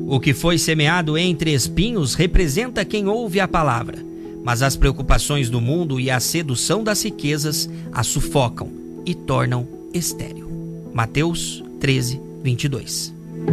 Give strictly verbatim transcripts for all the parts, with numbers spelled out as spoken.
O que foi semeado entre espinhos representa quem ouve a palavra, mas as preocupações do mundo e a sedução das riquezas a sufocam e tornam estéril. Mateus treze, vinte e dois.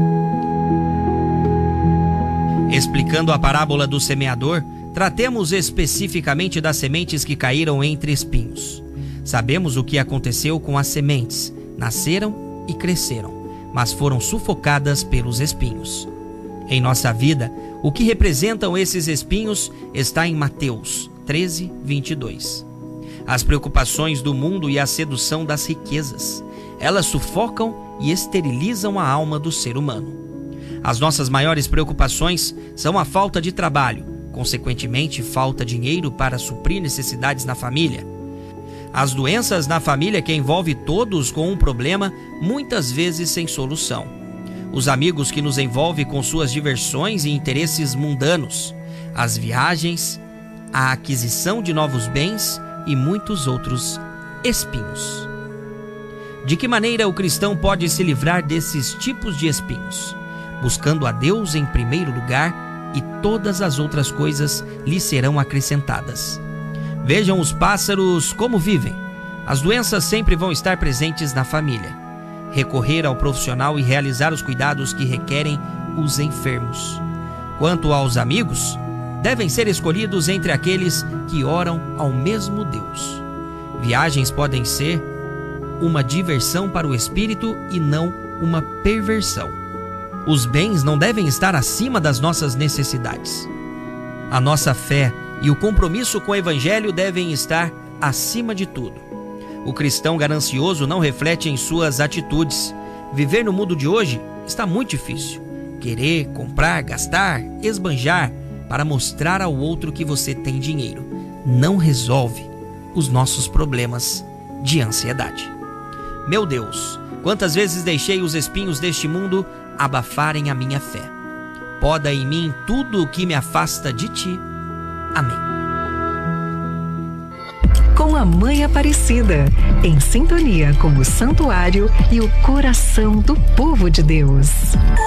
Explicando a parábola do semeador, tratemos especificamente das sementes que caíram entre espinhos. Sabemos o que aconteceu com as sementes. Nasceram e cresceram, mas foram sufocadas pelos espinhos. Em nossa vida, o que representam esses espinhos está em Mateus treze, vinte e dois. As preocupações do mundo e a sedução das riquezas. Elas sufocam e esterilizam a alma do ser humano. As nossas maiores preocupações são a falta de trabalho, consequentemente, falta de dinheiro para suprir necessidades na família. As doenças na família que envolve todos com um problema, muitas vezes sem solução. Os amigos que nos envolvem com suas diversões e interesses mundanos. As viagens, a aquisição de novos bens e muitos outros espinhos. De que maneira o cristão pode se livrar desses tipos de espinhos? Buscando a Deus em primeiro lugar, e todas as outras coisas lhe serão acrescentadas. Vejam os pássaros como vivem. As doenças sempre vão estar presentes na família. Recorrer ao profissional e realizar os cuidados que requerem os enfermos. Quanto aos amigos, devem ser escolhidos entre aqueles que oram ao mesmo Deus. Viagens podem ser uma diversão para o espírito e não uma perversão. Os bens não devem estar acima das nossas necessidades. A nossa fé e o compromisso com o Evangelho devem estar acima de tudo. O cristão ganancioso não reflete em suas atitudes. Viver no mundo de hoje está muito difícil. Querer, comprar, gastar, esbanjar para mostrar ao outro que você tem dinheiro não resolve os nossos problemas de ansiedade. Meu Deus, quantas vezes deixei os espinhos deste mundo abafarem a minha fé. Poda em mim tudo o que me afasta de ti. Amém. Com a Mãe Aparecida, em sintonia com o santuário e o coração do povo de Deus.